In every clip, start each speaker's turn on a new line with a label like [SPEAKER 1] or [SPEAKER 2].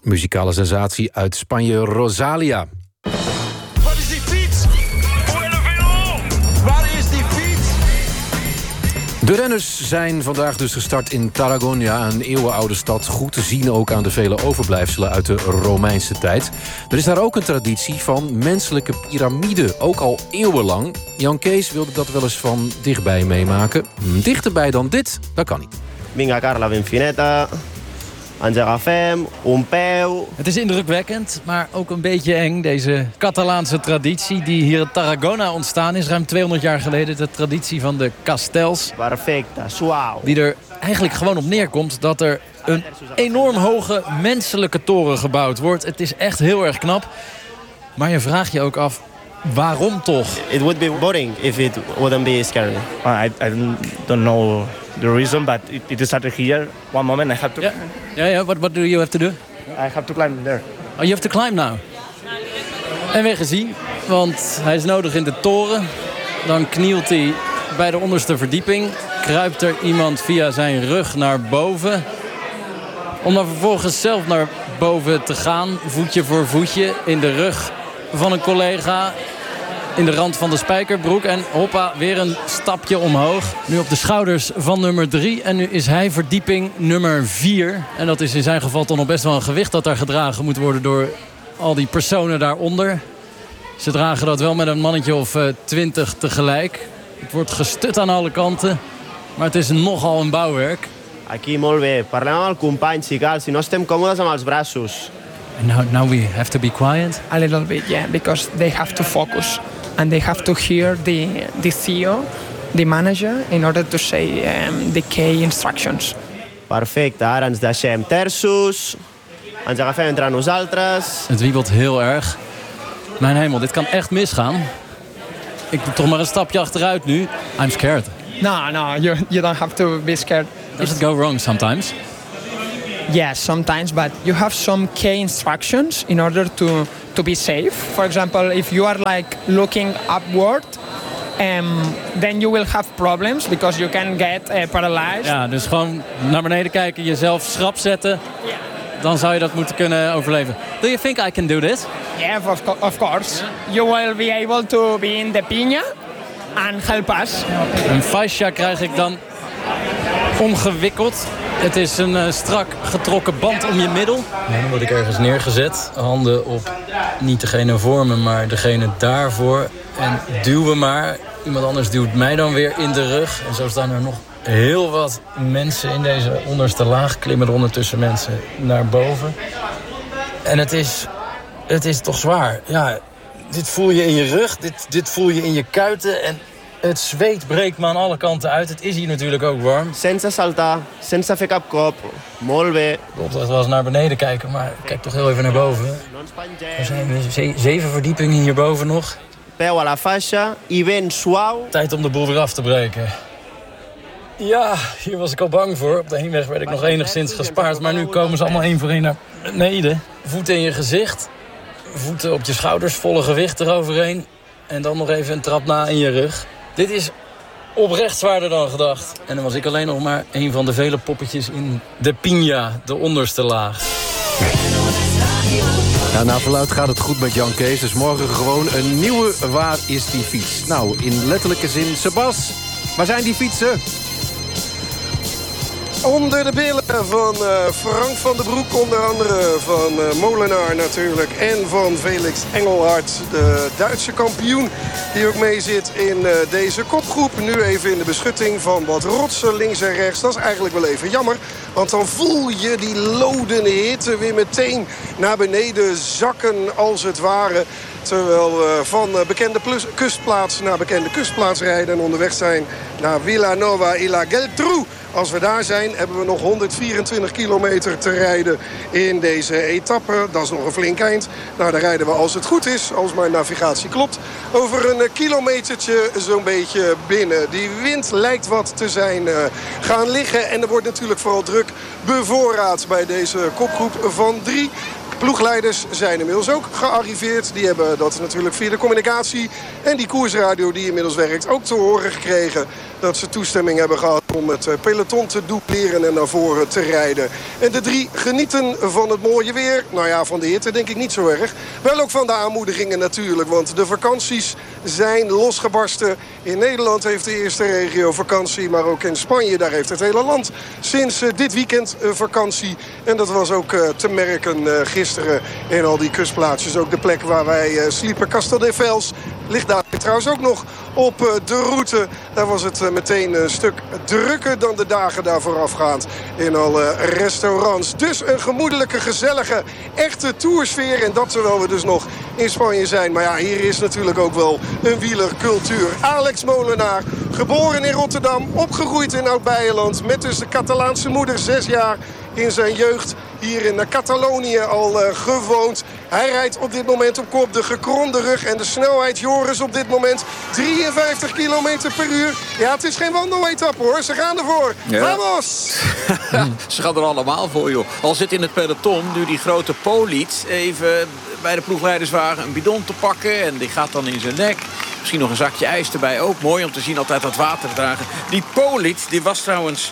[SPEAKER 1] Muzikale sensatie uit Spanje, Rosalia.
[SPEAKER 2] Wat is die fiets? Waar is die fiets?
[SPEAKER 1] De renners zijn vandaag dus gestart in Tarragona, een eeuwenoude stad. Goed te zien ook aan de vele overblijfselen uit de Romeinse tijd. Er is daar ook een traditie van menselijke piramiden, ook al eeuwenlang. Jan Kees wilde dat wel eens van dichtbij meemaken. Dichterbij dan dit, dat kan niet.
[SPEAKER 3] Vinga, Carla, ben fineta. Ens agafem, un peu.
[SPEAKER 4] Het is indrukwekkend, maar ook een beetje eng. Deze Catalaanse traditie die hier in Tarragona ontstaan is. Ruim 200 jaar geleden de traditie van de Castells.
[SPEAKER 3] Perfecta, suau.
[SPEAKER 4] Die er eigenlijk gewoon op neerkomt dat er een enorm hoge menselijke toren gebouwd wordt. Het is echt heel erg knap. Maar je vraagt je ook af, waarom toch?
[SPEAKER 3] It would be boring if it wouldn't be scary.
[SPEAKER 5] I don't know the reason, but it started here. One moment I have to...
[SPEAKER 4] Yeah. What do you have to do?
[SPEAKER 5] I have to climb there.
[SPEAKER 4] Oh, you have to climb now. En weer gezien, want hij is nodig in de toren. Dan knielt hij bij de onderste verdieping. Kruipt er iemand via zijn rug naar boven. Om dan vervolgens zelf naar boven te gaan. Voetje voor voetje in de rug van een collega. In de rand van de spijkerbroek. En hoppa, weer een stapje omhoog. Nu op de schouders van nummer 3. En nu is hij verdieping nummer 4. En dat is in zijn geval toch nog best wel een gewicht dat daar gedragen moet worden door al die personen daaronder. Ze dragen dat wel met een mannetje of 20 tegelijk. Het wordt gestut aan alle kanten. Maar het is nogal een bouwwerk.
[SPEAKER 3] Aquí, molt bé. Parlem amb el company, si cal. Si no estem còmodes amb els braços.
[SPEAKER 4] And now we have to be quiet?
[SPEAKER 6] A little bit, yeah, because they have to focus. And they have to hear the CEO, the manager, in order to say the key instructions.
[SPEAKER 3] Perfecte, ara ens deixem terços. Ens agafem entre nosaltres.
[SPEAKER 4] Het wiebelt heel erg. Mijn hemel, dit kan echt misgaan. Ik doe toch maar een stapje achteruit nu. I'm scared.
[SPEAKER 6] No, you don't have to be scared.
[SPEAKER 4] Does it go wrong sometimes?
[SPEAKER 6] Yes, sometimes, but you have some key instructions in order to be safe. For example, if you are like looking upward, then you will have problems because you can get paralyzed.
[SPEAKER 4] Ja, dus gewoon naar beneden kijken, jezelf schrap zetten. Dan zou je dat moeten kunnen overleven. Do you think I can do this?
[SPEAKER 6] Yeah, of course. You will be able to be in the piña and help us.
[SPEAKER 4] Een fascia krijg ik dan omgewikkeld. Het is een strak getrokken band om je middel. En dan word ik ergens neergezet. Handen op niet degene voor me, maar degene daarvoor. En duwen maar. Iemand anders duwt mij dan weer in de rug. En zo staan er nog heel wat mensen in deze onderste laag. Klimmen er ondertussen mensen naar boven. En het is toch zwaar. Ja, dit voel je in je rug. Dit voel je in je kuiten. En het zweet breekt me aan alle kanten uit. Het is hier natuurlijk ook warm.
[SPEAKER 3] Sense saltar, sense fer cap cop. Molt bé.
[SPEAKER 4] De opdracht was naar beneden kijken, maar kijk toch heel even naar boven. Er zijn 7 verdiepingen hierboven nog.
[SPEAKER 3] Peu a la faixa i ben suau.
[SPEAKER 4] Tijd om de boel weer af te breken. Ja, hier was ik al bang voor. Op de heenweg werd ik nog enigszins gespaard. Maar nu komen ze allemaal één voor één naar beneden. Voeten in je gezicht. Voeten op je schouders, volle gewicht eroverheen. En dan nog even een trap na in je rug. Dit is oprecht zwaarder dan gedacht. En dan was ik alleen nog maar een van de vele poppetjes in de piña, de onderste laag.
[SPEAKER 1] Ja, naar verluidt gaat het goed met Jan Kees. Dus morgen gewoon een nieuwe Waar is die fiets? Nou, in letterlijke zin, Sebas, waar zijn die fietsen?
[SPEAKER 7] Onder de billen van Frank van den Broek, onder andere van Molenaar natuurlijk. En van Felix Engelhard, de Duitse kampioen. Die ook mee zit in deze kopgroep. Nu even in de beschutting van wat rotsen links en rechts. Dat is eigenlijk wel even jammer. Want dan voel je die lodende hitte weer meteen naar beneden zakken als het ware. Terwijl we van bekende kustplaats naar bekende kustplaats rijden en onderweg zijn naar Vilanova y la Geltrú. Als we daar zijn, hebben we nog 124 kilometer te rijden in deze etappe. Dat is nog een flink eind. Nou, daar rijden we, als het goed is, als mijn navigatie klopt, over een kilometertje zo'n beetje binnen. Die wind lijkt wat te zijn gaan liggen. En er wordt natuurlijk vooral druk bevoorraad bij deze kopgroep van 3. Ploegleiders zijn inmiddels ook gearriveerd. Die hebben dat natuurlijk via de communicatie en die koersradio die inmiddels werkt ook te horen gekregen dat ze toestemming hebben gehad om om het peloton te dupleren en naar voren te rijden. En de 3 genieten van het mooie weer. Nou ja, van de hitte denk ik niet zo erg. Wel ook van de aanmoedigingen natuurlijk, want de vakanties zijn losgebarsten. In Nederland heeft de eerste regio vakantie, maar ook in Spanje, daar heeft het hele land sinds dit weekend vakantie. En dat was ook te merken gisteren in al die kustplaatsjes. Ook de plek waar wij sliepen, Castelldefels, ligt daar trouwens ook nog op de route. Daar was het meteen een stuk drukker dan de dagen daar voorafgaand in alle restaurants. Dus een gemoedelijke, gezellige, echte toursfeer. En dat terwijl we dus nog in Spanje zijn. Maar ja, hier is natuurlijk ook wel een wielercultuur. Alex Molenaar, geboren in Rotterdam, opgegroeid in Oud-Beijerland. Met dus de Catalaanse moeder, 6 jaar in zijn jeugd hier in Catalonië al gewoond. Hij rijdt op dit moment op kop, de gekromde rug en de snelheid. Joris op dit moment 53 km per uur. Ja, het is geen wandeletappe hoor, ze gaan ervoor. Ja. Vamos!
[SPEAKER 8] Ze gaan er allemaal voor, joh. Al zit in het peloton nu die grote Poliet even bij de ploegleiderswagen een bidon te pakken. En die gaat dan in zijn nek. Misschien nog een zakje ijs erbij. Ook mooi om te zien, altijd dat water dragen. Die Poliet, die was trouwens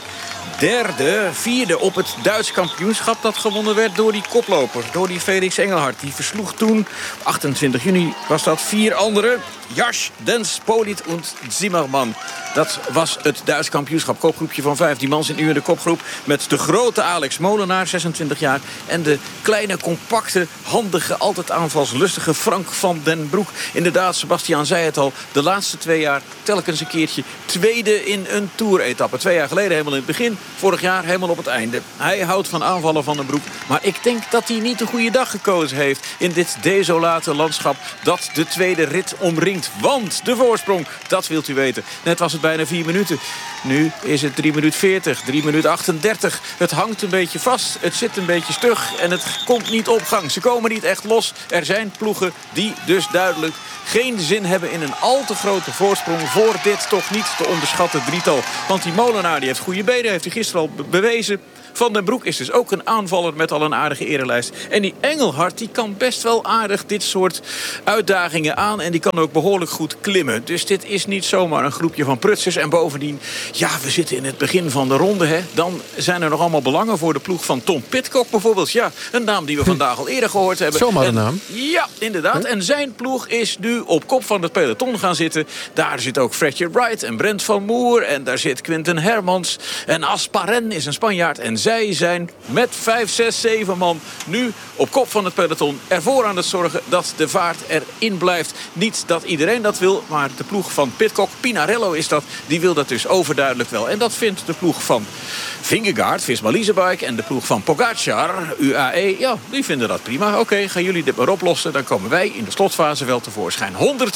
[SPEAKER 8] vierde op het Duits kampioenschap dat gewonnen werd door die koploper. Door die Felix Engelhard. Die versloeg toen, op 28 juni was dat 4 anderen. Jasch, Dens, Poliet en Zimmerman. Dat was het Duits kampioenschap. Kopgroepje van 15 man zit nu in de kopgroep. Met de grote Alex Molenaar, 26 jaar. En de kleine, compacte, handige, altijd aanvalslustige Frank van den Broek. Inderdaad, Sebastiaan zei het al. De laatste 2 jaar telkens een keertje tweede in een toeretappe. 2 jaar geleden helemaal in het begin. Vorig jaar helemaal op het einde. Hij houdt van aanvallen van den Broek. Maar ik denk dat hij niet de goede dag gekozen heeft in dit desolate landschap dat de tweede rit omringt. Want de voorsprong, dat wilt u weten. Net was het bijna 4 minuten. Nu is het 3 minuten 40, 3 minuten 38. Het hangt een beetje vast, het zit een beetje stug en het komt niet op gang. Ze komen niet echt los. Er zijn ploegen die dus duidelijk geen zin hebben in een al te grote voorsprong voor dit toch niet te onderschatten drietal. Want die Molenaar die heeft goede benen, heeft hij gisteren al bewezen. Van den Broek is dus ook een aanvaller met al een aardige erelijst. En die Engelhard die kan best wel aardig dit soort uitdagingen aan. En die kan ook behoorlijk goed klimmen. Dus dit is niet zomaar een groepje van prutsers. En bovendien, ja, we zitten in het begin van de ronde. Hè. Dan zijn er nog allemaal belangen voor de ploeg van Tom Pidcock bijvoorbeeld. Ja, een naam die we vandaag al eerder gehoord hebben.
[SPEAKER 1] Zomaar een naam.
[SPEAKER 8] Ja, inderdaad. En zijn ploeg is nu op kop van het peloton gaan zitten. Daar zit ook Fredje Wright en Brent van Moer. En daar zit Quinten Hermans. En Asparen is een Spanjaard. En zij zijn met 5, 6, 7 man nu op kop van het peloton ervoor aan het zorgen dat de vaart erin blijft. Niet dat iedereen dat wil, maar de ploeg van Pidcock, Pinarello is dat, die wil dat dus overduidelijk wel. En dat vindt de ploeg van Vingegaard, Visma Leasebike en de ploeg van Pogacar, UAE, ja, die vinden dat prima. Oké, gaan jullie dit maar oplossen, dan komen wij in de slotfase wel tevoorschijn.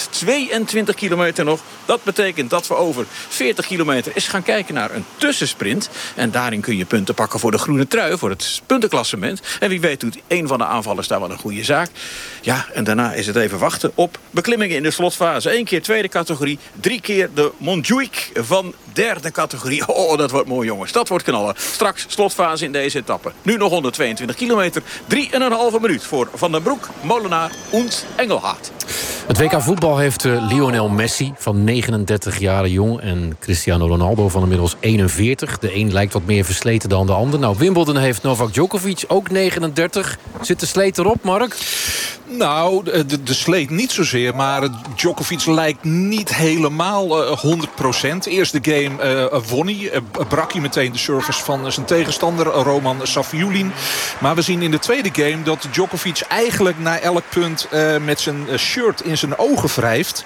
[SPEAKER 8] 122 kilometer nog, dat betekent dat we over 40 kilometer eens gaan kijken naar een tussensprint. En daarin kun je punten pakken voor de groene trui, voor het puntenklassement. En wie weet doet een van de aanvallers daar wel een goede zaak. Ja, en daarna is het even wachten op beklimmingen in de slotfase. 1 keer tweede categorie, 3 keer de Montjuïc van derde categorie. Oh, dat wordt mooi, jongens. Dat wordt knallen. Straks slotfase in deze etappe. Nu nog 122 kilometer. 3,5 minuut voor Van den Broek, Molenaar en Engelhard.
[SPEAKER 1] Het WK voetbal heeft Lionel Messi van 39 jaar jong en Cristiano Ronaldo van inmiddels 41. De een lijkt wat meer versleten dan de ander. Nou, Wimbledon heeft Novak Djokovic, ook 39. Zit de sleet erop, Mark?
[SPEAKER 9] Nou, de sleet niet zozeer, maar Djokovic lijkt niet helemaal 100%. Eerste game won hij, brak hij meteen de service van zijn tegenstander Roman Safiullin. Maar we zien in de tweede game dat Djokovic eigenlijk na elk punt met zijn shirt in zijn ogen wrijft.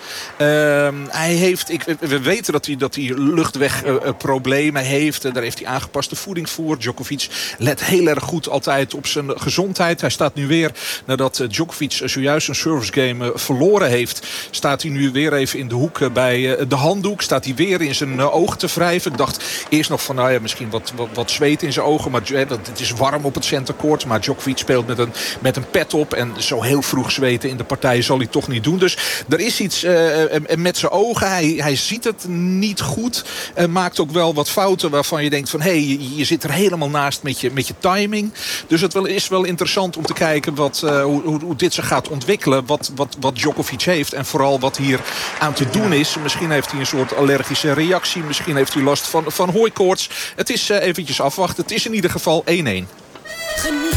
[SPEAKER 9] We weten dat hij luchtwegproblemen heeft. Daar heeft hij aangepaste voeding voor. Djokovic let heel erg goed altijd op zijn gezondheid. Hij staat nu weer, nadat Djokovic zojuist een service game verloren heeft, staat hij nu weer even in de hoek bij de handdoek. Staat hij weer in zijn ogen te wrijven. Ik dacht eerst nog van, nou ja, misschien wat zweet in zijn ogen. Maar het is warm op het centercourt. hooikoorts. Maar Djokovic speelt met een pet op. En zo heel vroeg zweten in de partij zal hij toch niet doen. Dus er is iets met zijn ogen. Hij ziet het niet goed. Maakt ook wel wat fouten waarvan je denkt van... je zit er helemaal naast met je timing. Dus het is wel interessant om te kijken hoe dit zich gaat ontwikkelen. Wat Djokovic heeft. En vooral wat hier aan te doen is. Misschien heeft hij een soort allergische reactie. Misschien heeft hij last van hooikoorts. Het is eventjes afwachten. Het is in ieder geval 1-1.